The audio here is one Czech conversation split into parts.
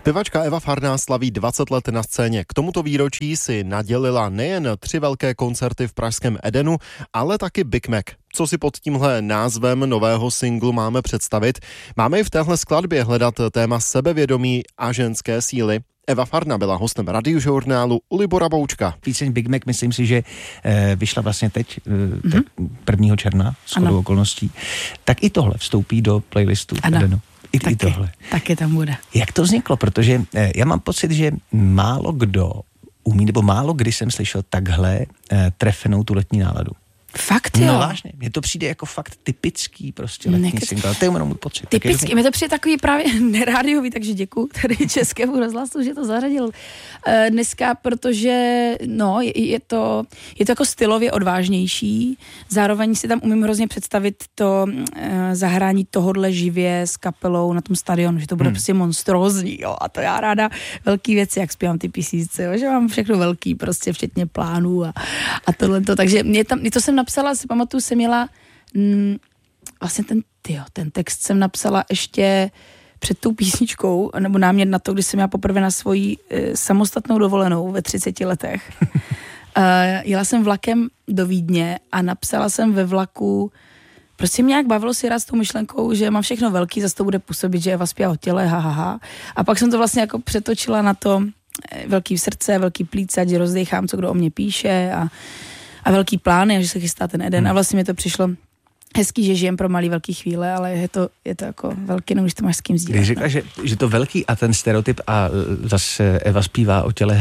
Zpěvačka Eva Farná slaví 20 let na scéně. K tomuto výročí si nadělila nejen 3 velké koncerty v pražském Edenu, ale taky Big Mac. Co si pod tímhle názvem nového singlu máme představit? Máme i v téhle skladbě hledat téma sebevědomí a ženské síly. Eva Farná byla hostem radiožurnálu u Libora Boučka. Píseň Big Mac, myslím si, že vyšla vlastně teď, 1. června, shodou okolností. Tak i tohle vstoupí do playlistu Edenu. I tohle. Taky tam bude. Jak to vzniklo? Protože já mám pocit, že málo kdo umí, nebo málo kdy jsem slyšel takhle trefenou tu letní náladu. Fakt jo? No vážně, mně to přijde jako fakt typický prostě letní single. To je jenom můj pocit. Typický, mi to přijde takový právě nerádiový, takže děkuju tady Českému rozhlasu, že to zařadil dneska, protože no, je to jako stylově odvážnější, zároveň si tam umím hrozně představit to zahrání tohodle živě s kapelou na tom stadionu, že to bude prostě monstrózní, jo, a to já ráda velký věci, jak zpívám ty písnice, jo, že mám všechno velký, prostě včetně plánů a tohleto, takže mě to jsem napsala, si pamatuju, jsem měla vlastně ten text jsem napsala ještě před tou písničkou, nebo námět na to, když jsem měla poprvé na svoji samostatnou dovolenou ve 30 letech. Jela jsem vlakem do Vídně a napsala jsem ve vlaku, prostě mě nějak bavilo si rád s tou myšlenkou, že mám všechno velký, zase to bude působit, že Eva zpívá o těle, A pak jsem to vlastně jako přetočila na to velký srdce, velký plíce, ať rozdechám, co kdo o mě píše a velký plány, a že se chystá ten Eden. A vlastně mi to přišlo hezký, že žijem pro malý velký chvíle, ale je to jako velký, no, když to máš s kým sdílet. Když řekla, že to velký a ten stereotyp a zase Eva zpívá o těle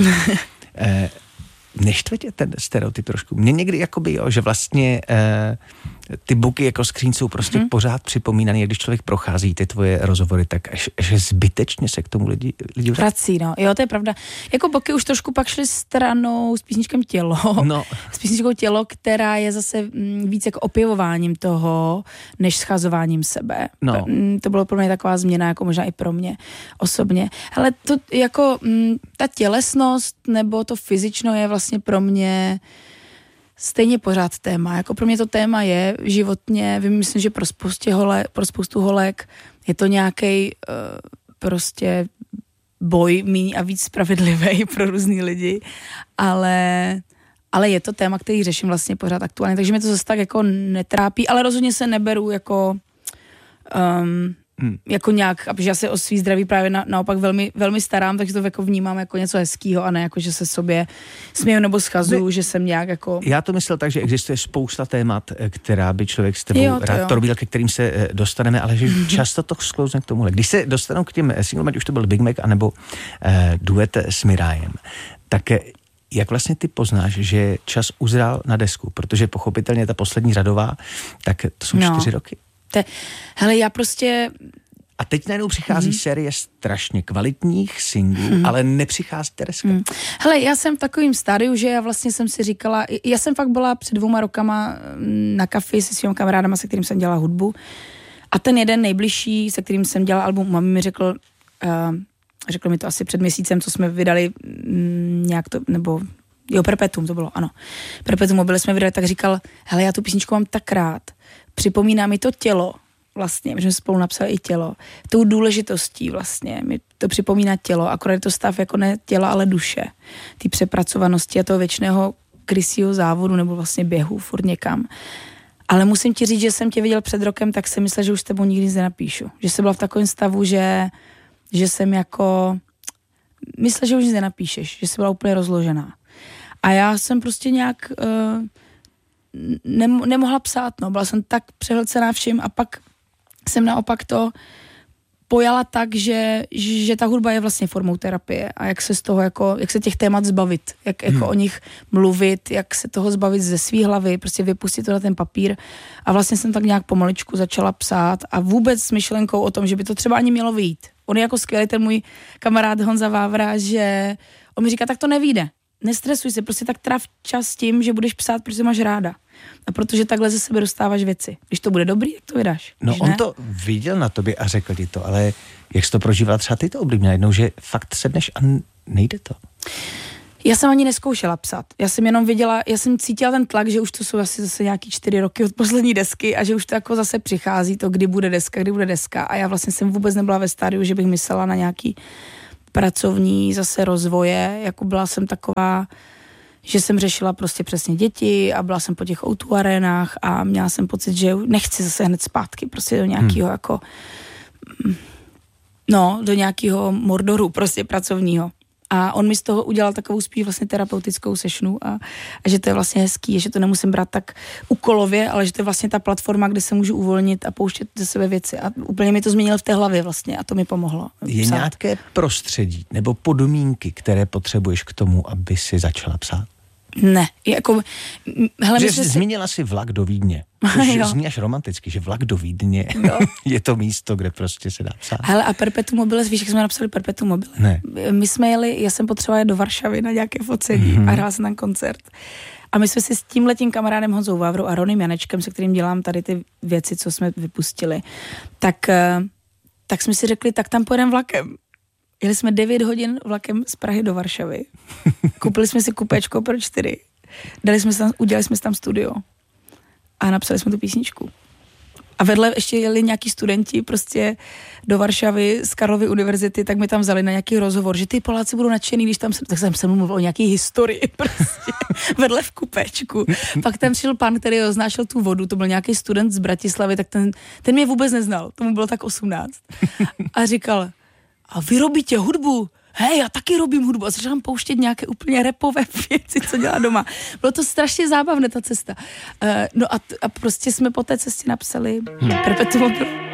neštve tě ten stereotyp trošku? Mně někdy jakoby, jo, že vlastně ty buky jako skříň jsou prostě pořád připomínaný, když člověk prochází ty tvoje rozhovory, tak že zbytečně se k tomu lidi vrací, no. Jo, to je pravda. Jako boky už trošku pak šly stranou s písničkem Tělo. No. S písničkou Tělo, která je zase víc jako opěvováním toho, než schazováním sebe. No. To bylo pro mě taková změna, jako možná i pro mě osobně. Ale to jako ta tělesnost nebo to fyzično je vlastně pro mě stejně pořád téma. Jako pro mě to téma je životně, myslím, že pro spoustu holek je to nějaký prostě boj míň a víc spravedlivý pro různý lidi, ale je to téma, který řeším vlastně pořád aktuálně, takže mě to zase tak jako netrápí, ale rozhodně se neberu jako jako nějak, protože já se o svý zdraví právě naopak velmi, velmi starám, takže to jako vnímám jako něco hezkýho a ne jako, že se sobě směju nebo schazuju, že jsem nějak jako... Já to myslel tak, že existuje spousta témat, která by člověk s tebou rád probíral, ke kterým se dostaneme, ale že často to sklouzne k tomuhle. Když se dostanou k těm singlům, ať už to byl Big Mac, anebo duet s Mirajem, tak jak vlastně ty poznáš, že čas uzrál na desku? Protože pochopitelně ta poslední řadová, tak to jsou 4 roky. Hele, já prostě... A teď najednou přichází série strašně kvalitních singlů, ale nepřichází deska. Hele, já jsem v takovým stádiu, že já vlastně jsem si říkala, já jsem fakt byla před 2 rokama na kafi se svými kamarádama, se kterým jsem dělala hudbu, a ten jeden nejbližší, se kterým jsem dělala album, mami mi řekl mi to asi před měsícem, co jsme vydali nějak to, nebo Perpetuum to bylo, ano. Perpetuum mobile jsme vydali, tak říkal, hele, já tu písničku mám tak rád, připomíná mi to tělo, vlastně, my jsme spolu napsali i tělo, tou důležitostí vlastně, mi to připomíná tělo, akorát je to stav jako ne těla, ale duše, ty přepracovanosti a toho věčného krysího závodu nebo vlastně běhu furt někam. Ale musím ti říct, že jsem tě viděl před rokem, tak jsem myslela, že už s tebou nikdy nic nenapíšu. Že jsem byla v takovém stavu, že jsem jako myslela, že už nic nenapíšeš, že jsi byla úplně rozložená. A já jsem prostě nějak nemohla psát, no, byla jsem tak přehlcená vším a pak jsem naopak to pojala tak, že ta hudba je vlastně formou terapie a jak se z toho jako, jak se těch témat zbavit, jak jako o nich mluvit, jak se toho zbavit ze svý hlavy, prostě vypustit to na ten papír a vlastně jsem tak nějak pomaličku začala psát a vůbec s myšlenkou o tom, že by to třeba ani mělo vyjít. On je jako skvělý ten můj kamarád Honza Vávra, že on mi říká, tak to nevyjde. Nestresuj se, prostě tak tráv čas tím, že budeš psát, protože máš ráda. A protože takhle ze sebe dostáváš věci. Když to bude dobrý, tak to vydáš. No on to viděl na tobě a řekl ti to, ale jak jsi to prožívala třeba ty to období najednou, že fakt sedneš a nejde to? Já jsem ani neskoušela psat. Já jsem cítila ten tlak, že už to jsou asi zase nějaký 4 roky od poslední desky a že už to jako zase přichází to, kdy bude deska. A já vlastně jsem vůbec nebyla ve stádiu, že bych myslela na nějaký pracovní zase rozvoje. Jako byla jsem taková, že jsem řešila prostě přesně děti a byla jsem po těch O2 arénách a měla jsem pocit, že nechci zase hned zpátky prostě do nějakého jako do nějakého mordoru prostě pracovního. A on mi z toho udělal takovou spíš vlastně terapeutickou sessionu a že to je vlastně hezký, že to nemusím brát tak úkolově, ale že to je vlastně ta platforma, kde se můžu uvolnit a pouštět ze sebe věci. A úplně mi to změnilo v té hlavě vlastně a to mi pomohlo. Je psát. Nějaké prostředí nebo podmínky, které potřebuješ k tomu, aby si začala psát? Ne, jako... Hele, zmínila si vlak do Vídně. Zmíníš romanticky, že vlak do Vídně je to místo, kde prostě se dá psát. Hele, a Perpetuum mobile, víš, jak jsme napsali Perpetuum mobile? Ne. My jsme jeli, já jsem potřebovala jít do Varšavy na nějaké focení a hrála jsem tam koncert. A my jsme si s tímhletím kamarádem Honzou Vavrou a Ronym Janečkem, se kterým dělám tady ty věci, co jsme vypustili, tak jsme si řekli, tak tam pojedeme vlakem. Jeli jsme 9 hodin vlakem z Prahy do Varšavy. Koupili jsme si kupéčko pro 4. Udělali jsme tam studio. A napsali jsme tu písničku. A vedle ještě jeli nějaký studenti prostě do Varšavy z Karlovy univerzity, tak mi tam vzali na nějaký rozhovor, že ty Poláci budou nadšený, když tam tak jsem se mluvil o nějaký historii prostě vedle v kupéčku. Pak tam přišel pán, který oznášel tu vodu, to byl nějaký student z Bratislavy, tak ten mě vůbec neznal, tomu bylo tak 18. A říkal, a vy robíte hudbu? Hej, já taky robím hudbu. A začal pouštět nějaké úplně rapové věci, co dělá doma. Bylo to strašně zábavné, ta cesta. A prostě jsme po té cestě napsali Perpetuum mobile.